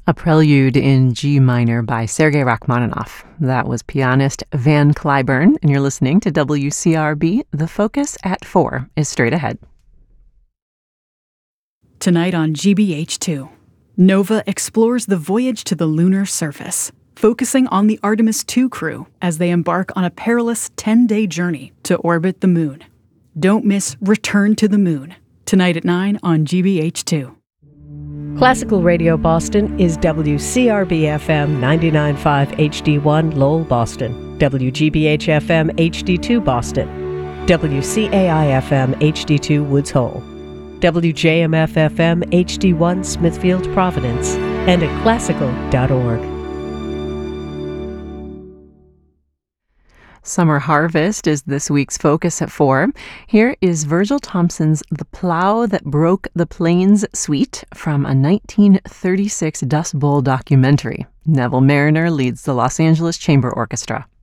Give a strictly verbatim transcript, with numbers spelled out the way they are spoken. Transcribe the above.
A prelude in G minor by Sergei Rachmaninoff. That was pianist Van Cliburn, and you're listening to W C R B. The Focus at four is straight ahead. Tonight on G B H two, Nova explores the voyage to the lunar surface, focusing on the Artemis two crew as they embark on a perilous ten-day journey to orbit the moon. Don't miss Return to the Moon, tonight at nine on G B H two. Classical Radio Boston is W C R B F M ninety-nine point five H D one Lowell, Boston, W G B H F M H D two Boston, W C A I F M H D two Woods Hole, W J M F F M H D one Smithfield, Providence, and at classical dot org. Summer Harvest is this week's Focus at four. Here is Virgil Thompson's The Plow That Broke the Plains Suite from a nineteen thirty-six Dust Bowl documentary. Neville Marriner leads the Los Angeles Chamber Orchestra.